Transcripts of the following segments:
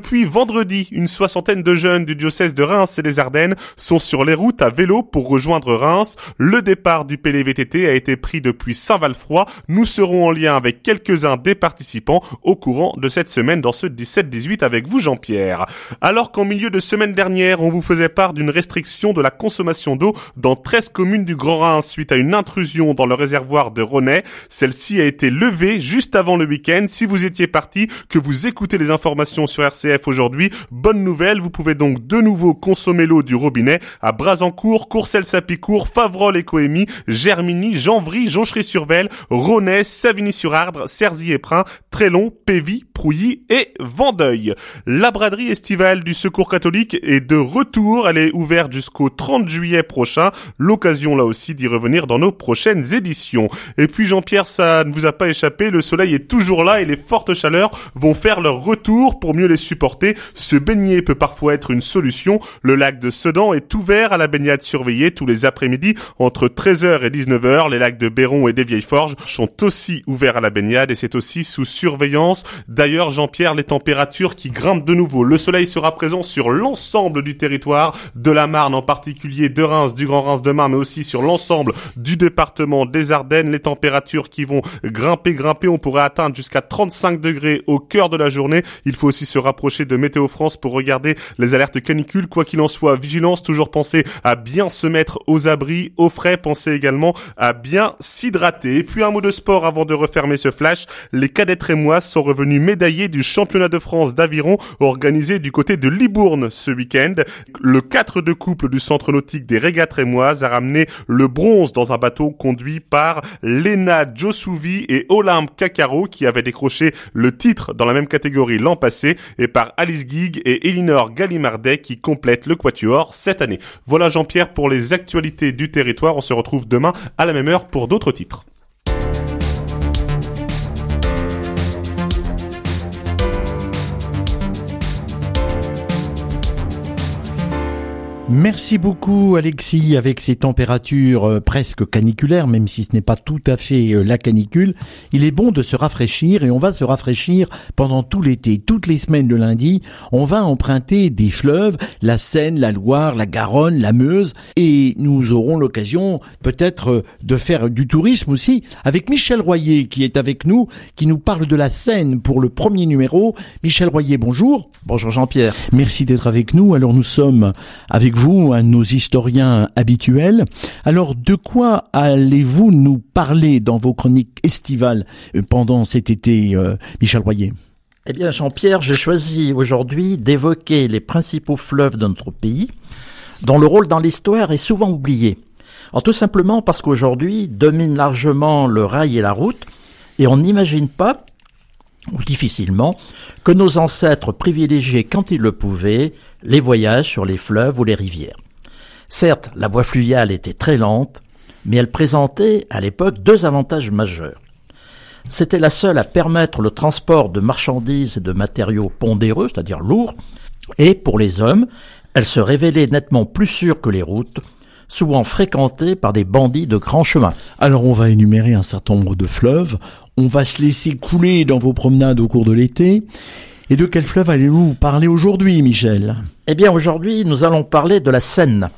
Depuis vendredi, une 60aine de jeunes du diocèse de Reims et des Ardennes sont sur les routes à vélo pour rejoindre Reims. Le départ du PLVTT a été pris depuis Saint-Valfroy. Nous serons en lien avec quelques-uns des participants au courant de cette semaine dans ce 17-18 avec vous Jean-Pierre. Alors qu'en milieu de semaine dernière, on vous faisait part d'une restriction de la consommation d'eau dans 13 communes du Grand Reims suite à une intrusion dans le réservoir de Ronay, celle-ci a été levée juste avant le week-end. Si vous étiez parti, que vous écoutez les informations sur RCF aujourd'hui, bonne nouvelle, vous pouvez donc de nouveau consommer l'eau du robinet à Brazancourt, Courcelles-Sapicourt, Favrol et Coémy, Germigny, Janvry, Jonchery-sur-Vesle, Ronay, Savigny-sur-Ardre, Cerzy-et-Prin, Trélon, Pévy, Prouilly et Vendeuil. La braderie estivale du Secours catholique est de retour, elle est ouverte jusqu'au 30 juillet prochain, l'occasion là aussi d'y revenir dans nos prochaines éditions. Et puis Jean-Pierre, ça ne vous a pas échappé, le soleil est toujours là et les fortes chaleurs vont faire leur retour. Pour mieux les supporter, se baigner peut parfois être une solution. Le lac de Sedan est ouvert à la baignade surveillée tous les après-midi entre 13h et 19h. Les lacs de Béron et des Vieilles Forges sont aussi ouverts à la baignade et c'est aussi sous surveillance. D'ailleurs, Jean-Pierre, les températures qui grimpent de nouveau. Le soleil sera présent sur l'ensemble du territoire, de la Marne en particulier, de Reims, du Grand Reims de Marne, mais aussi sur l'ensemble du département des Ardennes. Les températures qui vont grimper, on pourrait atteindre jusqu'à 35 degrés au cœur de la journée. Il faut aussi se rapprocher de Météo France pour regarder les alertes canicules. Quoi qu'il en soit, vigilance, toujours penser à bien se mettre aux abris, au frais, pensez également à bien s'hydrater. Et puis un mot de sport avant de refermer ce flash. Les cadets trémoises sont revenus médaillés du championnat de France d'aviron organisé du côté de Libourne ce week-end. Le 4 de couple du centre nautique des régates trémoises a ramené le bronze dans un bateau conduit par Lena Josouvi et Olympe Cacaro qui avaient décroché le titre dans la même catégorie l'an passé et par Alice Guig et Elinor Gallimardet qui complètent le quatuor cette année. Voilà Jean-Pierre pour les actualités du territoire. On se retrouve demain à la même heure pour d'autres titres. Merci beaucoup Alexis, avec ces températures presque caniculaires, même si ce n'est pas tout à fait la canicule, il est bon de se rafraîchir et on va se rafraîchir pendant tout l'été. Toutes les semaines le lundi, on va emprunter des fleuves, la Seine, la Loire, la Garonne, la Meuse et nous aurons l'occasion peut-être de faire du tourisme aussi avec Michel Royer qui est avec nous, qui nous parle de la Seine pour le premier numéro. Michel Royer, bonjour. Bonjour Jean-Pierre. Merci d'être avec nous. Alors nous sommes avec vous, un de nos historiens habituels. Alors, de quoi allez-vous nous parler dans vos chroniques estivales pendant cet été, Michel Royer ? Eh bien, Jean-Pierre, j'ai choisi aujourd'hui d'évoquer les principaux fleuves de notre pays, dont le rôle dans l'histoire est souvent oublié. Alors, tout simplement parce qu'aujourd'hui, domine largement le rail et la route, et on n'imagine pas, ou difficilement, que nos ancêtres privilégiaient, quand ils le pouvaient, les voyages sur les fleuves ou les rivières. Certes, la voie fluviale était très lente, mais elle présentait à l'époque deux avantages majeurs. C'était la seule à permettre le transport de marchandises et de matériaux pondéreux, c'est-à-dire lourds, et pour les hommes, elle se révélait nettement plus sûre que les routes, souvent fréquentées par des bandits de grands chemins. Alors on va énumérer un certain nombre de fleuves, on va se laisser couler dans vos promenades au cours de l'été. Et de quel fleuve allez-vous parler aujourd'hui, Michel ? Eh bien, aujourd'hui, nous allons parler de la Seine.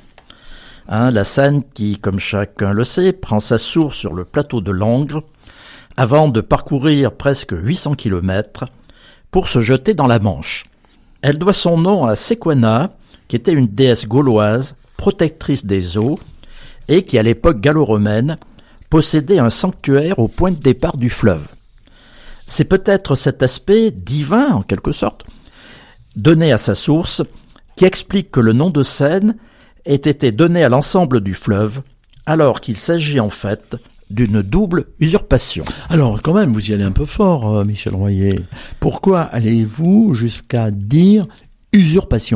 La Seine qui, comme chacun le sait, prend sa source sur le plateau de Langres, avant de parcourir presque 800 km pour se jeter dans la Manche. Elle doit son nom à Sequana, qui était une déesse gauloise, protectrice des eaux, et qui, à l'époque gallo-romaine, possédait un sanctuaire au point de départ du fleuve. C'est peut-être cet aspect divin, en quelque sorte, donné à sa source, qui explique que le nom de Seine ait été donné à l'ensemble du fleuve, alors qu'il s'agit en fait d'une double usurpation. Alors, quand même, vous y allez un peu fort, Michel Royer. Pourquoi allez-vous jusqu'à dire usurpation ?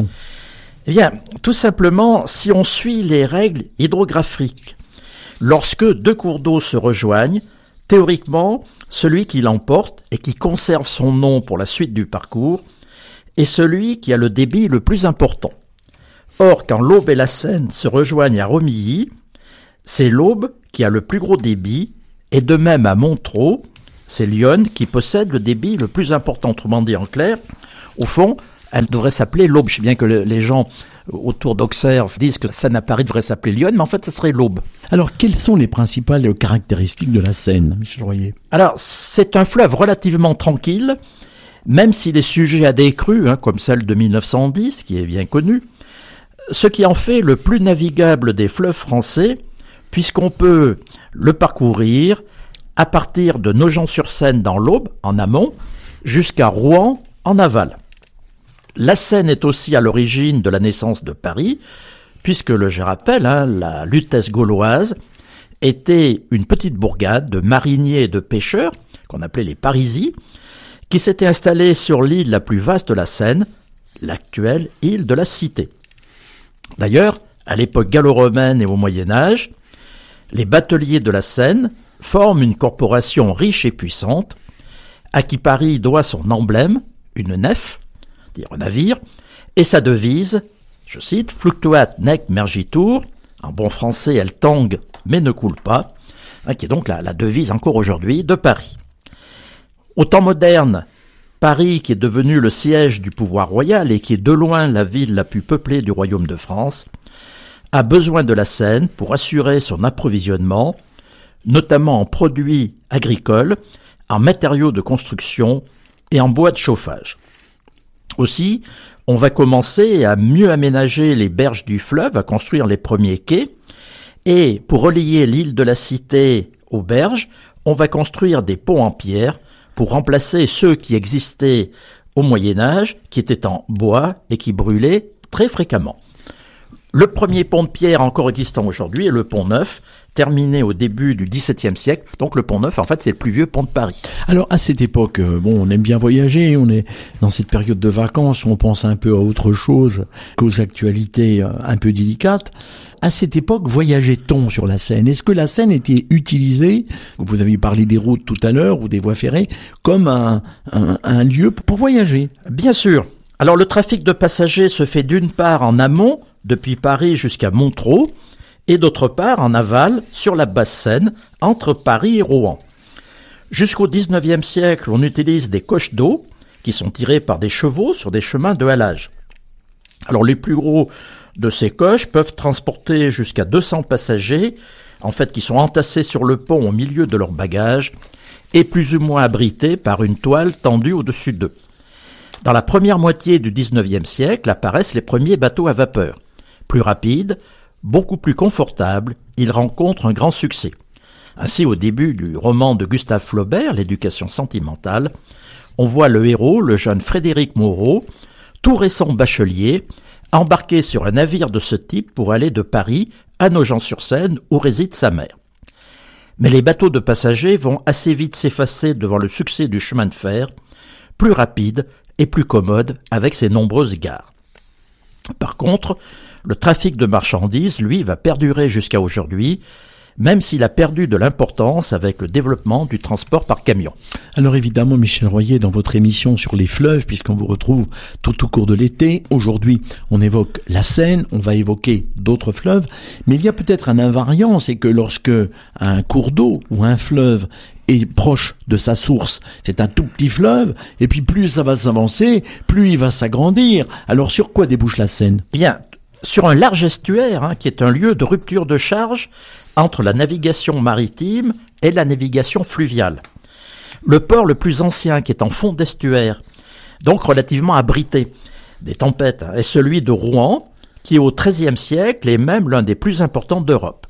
Eh bien, tout simplement, si on suit les règles hydrographiques, lorsque deux cours d'eau se rejoignent, théoriquement, celui qui l'emporte et qui conserve son nom pour la suite du parcours est celui qui a le débit le plus important. Or, quand l'Aube et la Seine se rejoignent à Romilly, c'est l'Aube qui a le plus gros débit, et de même à Montreux, c'est l'Yonne qui possède le débit le plus important. Autrement dit, en clair, au fond, elle devrait s'appeler l'Aube. Je sais bien que les gens autour d'Auxerre disent que Seine à Paris devrait s'appeler l'Yonne, mais en fait, ça serait l'Aube. Alors, quelles sont les principales caractéristiques de la Seine, Michel Royer? Alors, c'est un fleuve relativement tranquille, même s'il est sujet à des crues, comme celle de 1910, qui est bien connue, ce qui en fait le plus navigable des fleuves français, puisqu'on peut le parcourir à partir de Nogent-sur-Seine dans l'Aube, en amont, jusqu'à Rouen, en aval. La Seine est aussi à l'origine de la naissance de Paris, puisque, je rappelle, la Lutèce gauloise était une petite bourgade de mariniers et de pêcheurs, qu'on appelait les Parisis, qui s'était installée sur l'île la plus vaste de la Seine, l'actuelle île de la Cité. D'ailleurs, à l'époque gallo-romaine et au Moyen-Âge, les bateliers de la Seine forment une corporation riche et puissante, à qui Paris doit son emblème, une nef, dire un navire, et sa devise, je cite, Fluctuat nec mergitur, en bon français elle tangue mais ne coule pas, qui est donc la devise encore aujourd'hui de Paris. Au temps moderne, Paris, qui est devenu le siège du pouvoir royal et qui est de loin la ville la plus peuplée du royaume de France, a besoin de la Seine pour assurer son approvisionnement, notamment en produits agricoles, en matériaux de construction et en bois de chauffage. Aussi, on va commencer à mieux aménager les berges du fleuve, à construire les premiers quais, et pour relier l'île de la Cité aux berges, on va construire des ponts en pierre pour remplacer ceux qui existaient au Moyen-Âge, qui étaient en bois et qui brûlaient très fréquemment. Le premier pont de pierre encore existant aujourd'hui est le pont Neuf, terminé au début du XVIIe siècle. Donc le pont Neuf, en fait, c'est le plus vieux pont de Paris. Alors à cette époque, on aime bien voyager, on est dans cette période de vacances où on pense un peu à autre chose qu'aux actualités un peu délicates. À cette époque, voyageait-on sur la Seine? Est-ce que la Seine était utilisée, vous avez parlé des routes tout à l'heure ou des voies ferrées, comme un lieu pour voyager? Bien sûr. Alors le trafic de passagers se fait d'une part en amont, depuis Paris jusqu'à Montereau, et d'autre part en aval, sur la basse Seine, entre Paris et Rouen. Jusqu'au XIXe siècle, on utilise des coches d'eau, qui sont tirées par des chevaux sur des chemins de halage. Alors les plus gros de ces coches peuvent transporter jusqu'à 200 passagers, en fait qui sont entassés sur le pont au milieu de leurs bagages, et plus ou moins abrités par une toile tendue au-dessus d'eux. Dans la première moitié du XIXe siècle apparaissent les premiers bateaux à vapeur. Plus rapides, beaucoup plus confortables, ils rencontrent un grand succès. Ainsi, au début du roman de Gustave Flaubert, L'éducation sentimentale, on voit le héros, le jeune Frédéric Moreau, tout récent bachelier, embarqué sur un navire de ce type pour aller de Paris à Nogent-sur-Seine où réside sa mère. Mais les bateaux de passagers vont assez vite s'effacer devant le succès du chemin de fer, plus rapide et plus commode avec ses nombreuses gares. Par contre, le trafic de marchandises, lui, va perdurer jusqu'à aujourd'hui, même s'il a perdu de l'importance avec le développement du transport par camion. Alors évidemment, Michel Royer, dans votre émission sur les fleuves, puisqu'on vous retrouve tout au cours de l'été, aujourd'hui on évoque la Seine, on va évoquer d'autres fleuves, mais il y a peut-être un invariant, c'est que lorsque un cours d'eau ou un fleuve est proche de sa source, c'est un tout petit fleuve, et puis plus ça va s'avancer, plus il va s'agrandir. Alors sur quoi débouche la Seine? Bien, sur un large estuaire, qui est un lieu de rupture de charge entre la navigation maritime et la navigation fluviale. Le port le plus ancien, qui est en fond d'estuaire, donc relativement abrité des tempêtes, est celui de Rouen, qui au XIIIe siècle est même l'un des plus importants d'Europe.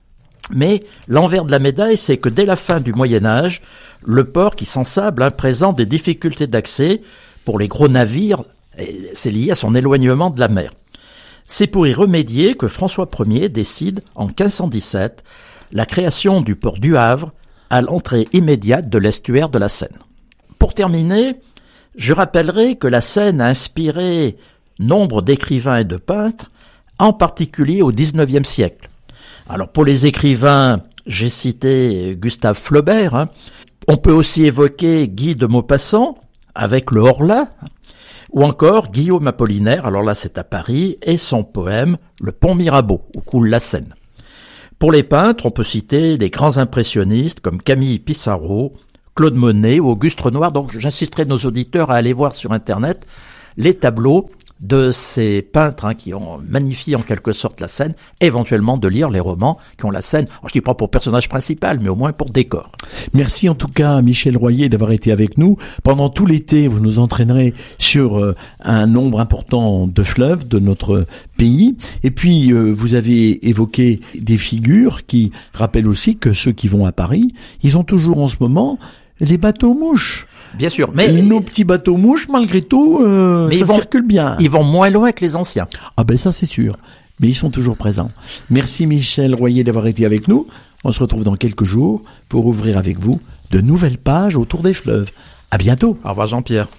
Mais l'envers de la médaille, c'est que dès la fin du Moyen-Âge, le port qui s'ensable présente des difficultés d'accès pour les gros navires, et c'est lié à son éloignement de la mer. C'est pour y remédier que François Ier décide, en 1517, la création du port du Havre à l'entrée immédiate de l'estuaire de la Seine. Pour terminer, je rappellerai que la Seine a inspiré nombre d'écrivains et de peintres, en particulier au XIXe siècle. Alors pour les écrivains, j'ai cité Gustave Flaubert, On peut aussi évoquer Guy de Maupassant, avec le Horla, ou encore Guillaume Apollinaire, alors là c'est à Paris, et son poème « Le pont Mirabeau » où coule la Seine. Pour les peintres, on peut citer les grands impressionnistes comme Camille Pissarro, Claude Monet ou Auguste Renoir, donc j'insisterai nos auditeurs à aller voir sur Internet les tableaux de ces peintres qui ont magnifié en quelque sorte la scène, éventuellement de lire les romans qui ont la scène, je dis pas pour personnage principal, mais au moins pour décor. Merci en tout cas Michel Royer d'avoir été avec nous. Pendant tout l'été, vous nous entraînerez sur un nombre important de fleuves de notre pays. Et puis, vous avez évoqué des figures qui rappellent aussi que ceux qui vont à Paris, ils ont toujours en ce moment les bateaux mouches. Bien sûr, mais nos petits bateaux mouches, malgré tout, ça circule bien. Ils vont moins loin que les anciens. Ah ben ça c'est sûr, mais ils sont toujours présents. Merci Michel Royer d'avoir été avec nous. On se retrouve dans quelques jours pour ouvrir avec vous de nouvelles pages autour des fleuves. À bientôt. Au revoir Jean-Pierre.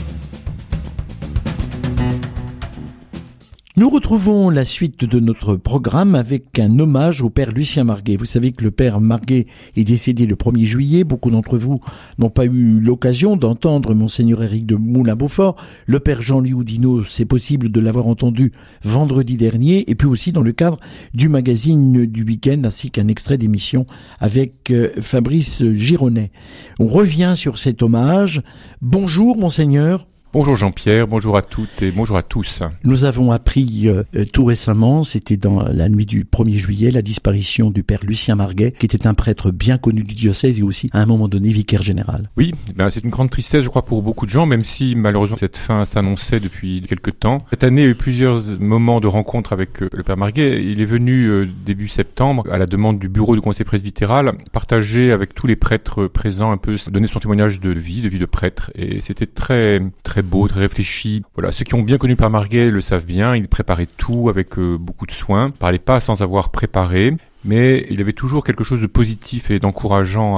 Nous retrouvons la suite de notre programme avec un hommage au père Lucien Marguet. Vous savez que le père Marguet est décédé le 1er juillet. Beaucoup d'entre vous n'ont pas eu l'occasion d'entendre Monseigneur Éric de Moulin-Beaufort. Le père Jean-Louis Oudinot, c'est possible de l'avoir entendu vendredi dernier, et puis aussi dans le cadre du magazine du week-end, ainsi qu'un extrait d'émission avec Fabrice Gironet. On revient sur cet hommage. Bonjour Monseigneur. Bonjour Jean-Pierre, bonjour à toutes et bonjour à tous. Nous avons appris tout récemment, c'était dans la nuit du 1er juillet, la disparition du père Lucien Marguet, qui était un prêtre bien connu du diocèse et aussi à un moment donné vicaire général. Oui, c'est une grande tristesse je crois pour beaucoup de gens, même si malheureusement cette fin s'annonçait depuis quelque temps. Cette année il y a eu plusieurs moments de rencontre avec le père Marguet. Il est venu début septembre à la demande du bureau du conseil presbytéral, partager avec tous les prêtres présents un peu, donner son témoignage de vie de prêtre, et c'était très beau, très réfléchi. Voilà, ceux qui ont bien connu Père Marguet le savent bien, il préparait tout avec beaucoup de soin, il parlait pas sans avoir préparé, mais il avait toujours quelque chose de positif et d'encourageant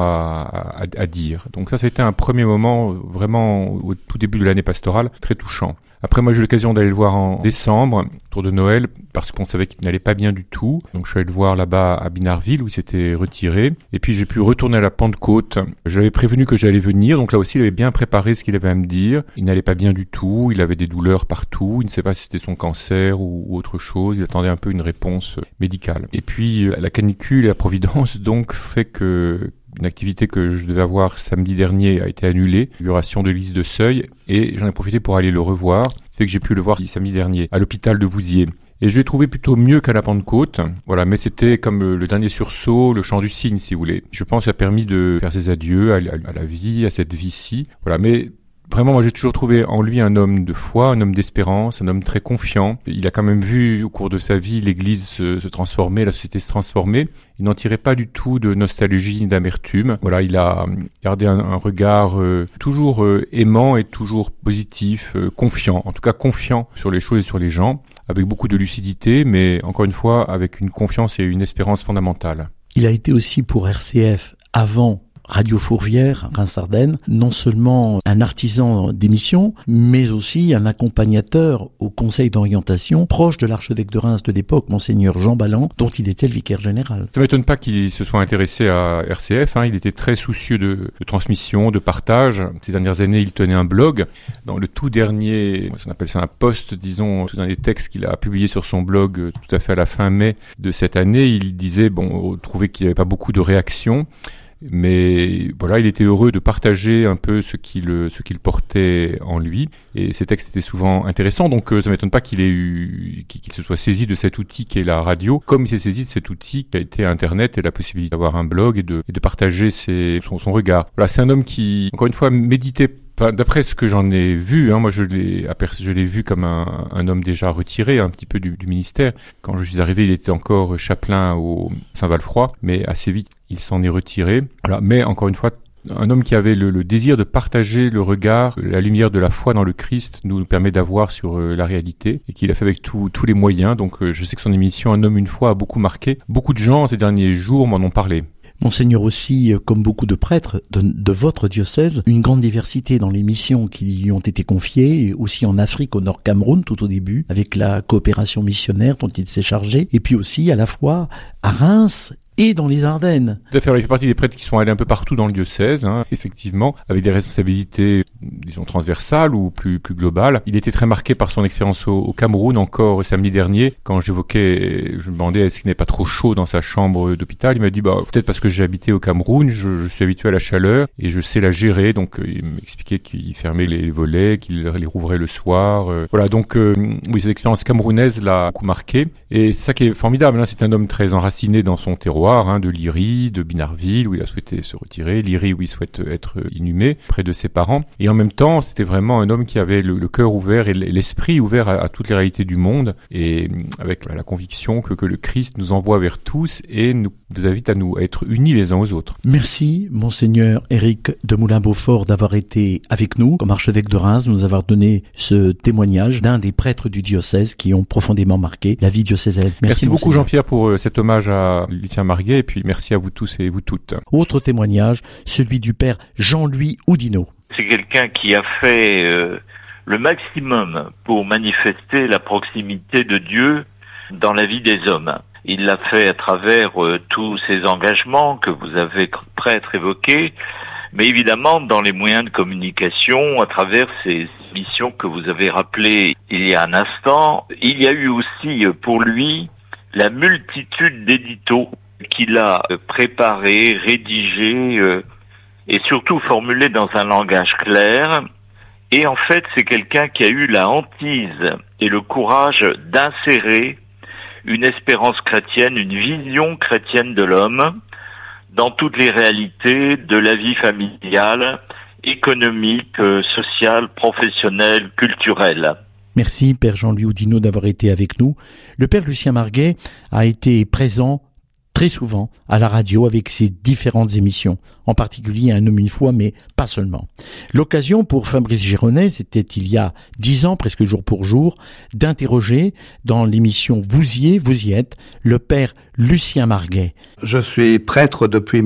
à dire. Donc ça a été un premier moment vraiment au tout début de l'année pastorale, très touchant. Après, moi, j'ai eu l'occasion d'aller le voir en décembre, autour de Noël, parce qu'on savait qu'il n'allait pas bien du tout. Donc, je suis allé le voir là-bas à Binarville, où il s'était retiré. Et puis, j'ai pu retourner à la Pentecôte. J'avais prévenu que j'allais venir. Donc là aussi, il avait bien préparé ce qu'il avait à me dire. Il n'allait pas bien du tout. Il avait des douleurs partout. Il ne savait pas si c'était son cancer ou autre chose. Il attendait un peu une réponse médicale. Et puis, la canicule et la providence, donc, fait que une activité que je devais avoir samedi dernier a été annulée, inauguration de l'église de Seuil, et j'en ai profité pour aller le revoir. C'est que j'ai pu le voir samedi dernier à l'hôpital de Vouziers. Et je l'ai trouvé plutôt mieux qu'à la Pentecôte. Voilà, mais c'était comme le dernier sursaut, le chant du cygne, si vous voulez. Je pense que ça a permis de faire ses adieux à la vie, à cette vie-ci. Voilà, mais vraiment, moi, j'ai toujours trouvé en lui un homme de foi, un homme d'espérance, un homme très confiant. Il a quand même vu, au cours de sa vie, l'Église se transformer, la société se transformer. Il n'en tirait pas du tout de nostalgie ni d'amertume. Voilà, il a gardé un regard toujours aimant et toujours positif, confiant. En tout cas, confiant sur les choses et sur les gens, avec beaucoup de lucidité, mais encore une fois, avec une confiance et une espérance fondamentale. Il a été aussi pour RCF avant Radio Fourvière, Reims-Ardennes, non seulement un artisan d'émission, mais aussi un accompagnateur au conseil d'orientation, proche de l'archevêque de Reims de l'époque, Monseigneur Jean Balland, dont il était le vicaire général. Ça m'étonne pas qu'il se soit intéressé à RCF, il était très soucieux de transmission, de partage. Ces dernières années, il tenait un blog. Dans le tout dernier, on appelle ça un post, disons, tout dernier texte qu'il a publié sur son blog tout à fait à la fin mai de cette année, il disait, on trouvait qu'il n'y avait pas beaucoup de réactions. Mais voilà, il était heureux de partager un peu ce qu'il portait en lui, et ces textes étaient souvent intéressants. Donc ça m'étonne pas qu'il se soit saisi de cet outil qu'est la radio, comme il s'est saisi de cet outil qui a été Internet et la possibilité d'avoir un blog et de partager son regard. Voilà, c'est un homme qui, encore une fois, méditait. Enfin, d'après ce que j'en ai vu, moi je l'ai vu comme un homme déjà retiré un petit peu du ministère. Quand je suis arrivé, il était encore chapelain au Saint-Valfroy, mais assez vite il s'en est retiré. Voilà, mais encore une fois, un homme qui avait le désir de partager le regard, la lumière de la foi dans le Christ nous permet d'avoir sur la réalité, et qu'il a fait avec tous les moyens. Donc je sais que son émission Un homme une foi a beaucoup marqué. Beaucoup de gens ces derniers jours m'en ont parlé. Monseigneur aussi, comme beaucoup de prêtres de votre diocèse, une grande diversité dans les missions qui lui ont été confiées, aussi en Afrique, au Nord Cameroun, tout au début, avec la coopération missionnaire dont il s'est chargé, et puis aussi à la fois à Reims et dans les Ardennes. Tout à fait, il fait partie des prêtres qui sont allés un peu partout dans le diocèse, effectivement, avec des responsabilités, disons, transversales ou plus globales. Il était très marqué par son expérience au Cameroun, encore samedi dernier, quand je me demandais est-ce qu'il n'est pas trop chaud dans sa chambre d'hôpital. Il m'a dit, peut-être parce que j'ai habité au Cameroun, je suis habitué à la chaleur et je sais la gérer. Donc, il m'expliquait qu'il fermait les volets, qu'il les rouvrait le soir. Voilà, donc, oui, cette expérience camerounaise l'a beaucoup marqué. Et c'est ça qui est formidable, c'est un homme très enraciné dans son terroir, de Liry, de Binarville, où il a souhaité se retirer, Liry, où il souhaite être inhumé, près de ses parents. Et en même temps, c'était vraiment un homme qui avait le cœur ouvert et l'esprit ouvert à toutes les réalités du monde, et avec la conviction que le Christ nous envoie vers tous et nous invite à être unis les uns aux autres. Merci, Monseigneur Éric de Moulin-Beaufort, d'avoir été avec nous, comme archevêque de Reims, nous avoir donné ce témoignage d'un des prêtres du diocèse qui ont profondément marqué la vie diocésaine. Merci beaucoup, Jean-Pierre, pour cet hommage à Lucien Marguet, et puis merci à vous tous et vous toutes. Autre témoignage, celui du père Jean-Louis Oudinot. C'est quelqu'un qui a fait le maximum pour manifester la proximité de Dieu dans la vie des hommes. Il l'a fait à travers tous ses engagements que vous avez, prêtre, évoqués, mais évidemment dans les moyens de communication, à travers ces missions que vous avez rappelées il y a un instant. Il y a eu aussi pour lui la multitude d'éditos qu'il a préparés, rédigés et surtout formulés dans un langage clair. Et en fait, c'est quelqu'un qui a eu la hantise et le courage d'insérer une espérance chrétienne, une vision chrétienne de l'homme dans toutes les réalités de la vie familiale, économique, sociale, professionnelle, culturelle. Merci, Père Jean-Louis Oudinot, d'avoir été avec nous. Le Père Lucien Marguet a été présent très souvent à la radio avec ses différentes émissions, en particulier Un homme une fois, mais pas seulement. L'occasion pour Fabrice Gironet, c'était il y a 10 ans, presque jour pour jour, d'interroger dans l'émission Vous y êtes, le Père Lucien Marguet. Je suis prêtre depuis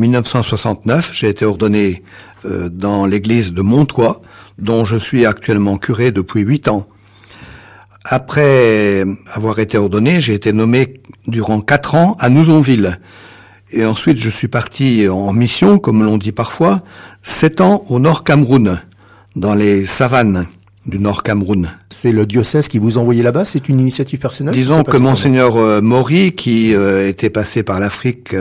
1969, j'ai été ordonné dans l'église de Montois, dont je suis actuellement curé depuis 8 ans. Après avoir été ordonné, j'ai été nommé durant 4 ans à Nouzonville. Et ensuite, je suis parti en mission, comme l'on dit parfois, 7 ans au Nord Cameroun, dans les savanes du Nord Cameroun. C'est le diocèse qui vous envoyait là-bas? C'est une initiative personnelle? Disons que Monseigneur Maury, qui était passé par l'Afrique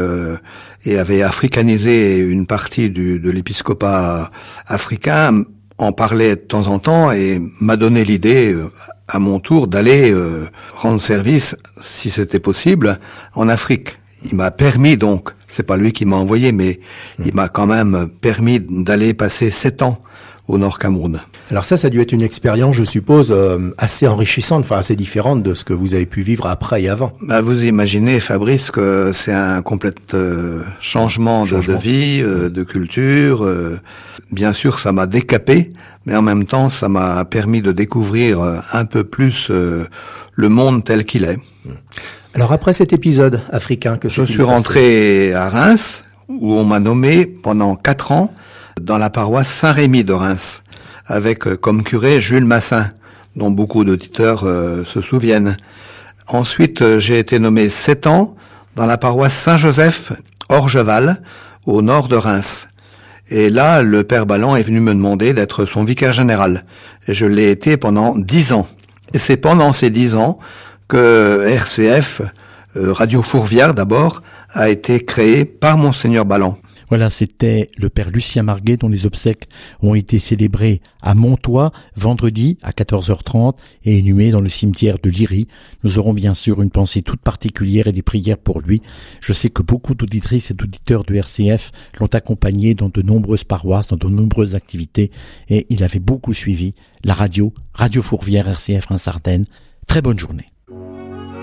et avait africanisé une partie de l'épiscopat africain, en parlait de temps en temps et m'a donné l'idée à mon tour d'aller rendre service, si c'était possible, en Afrique. Il m'a permis donc, c'est pas lui qui m'a envoyé, mais il m'a quand même permis d'aller passer 7 ans au Nord Cameroun. Alors ça a dû être une expérience, je suppose, assez enrichissante, enfin assez différente de ce que vous avez pu vivre après et avant. Vous imaginez, Fabrice, que c'est un complet changement. De vie, de culture. Bien sûr, ça m'a décapé, mais en même temps, ça m'a permis de découvrir un peu plus le monde tel qu'il est. Alors après cet épisode africain, je suis rentré à Reims, où on m'a nommé pendant 4 ans dans la paroisse Saint-Rémy de Reims, avec comme curé Jules Massin, dont beaucoup d'auditeurs se souviennent. Ensuite, j'ai été nommé 7 ans dans la paroisse Saint-Joseph, Orgeval, au nord de Reims. Et là, le Père Balland est venu me demander d'être son vicaire général. Et je l'ai été pendant 10 ans. Et c'est pendant ces 10 ans que RCF, Radio Fourvière d'abord, a été créé par Monseigneur Balland. Voilà, c'était le Père Lucien Marguet dont les obsèques ont été célébrées à Montois vendredi à 14h30 et inhumées dans le cimetière de Liry. Nous aurons bien sûr une pensée toute particulière et des prières pour lui. Je sais que beaucoup d'auditrices et d'auditeurs de RCF l'ont accompagné dans de nombreuses paroisses, dans de nombreuses activités et il avait beaucoup suivi la Radio Fourvière RCF Reims-Ardennes. Très bonne journée.